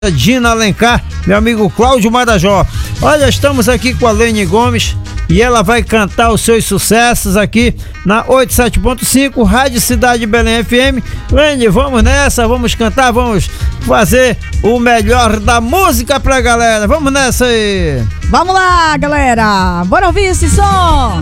Dina Alencar, meu amigo Cláudio Marajó. Olha, estamos aqui com a Lene Gomes e ela vai cantar os seus sucessos aqui na 87.5 Rádio Cidade Belém FM. Lene, vamos nessa, vamos cantar, vamos fazer o melhor da música pra galera. Vamos nessa aí. Vamos lá, galera. Bora ouvir esse som.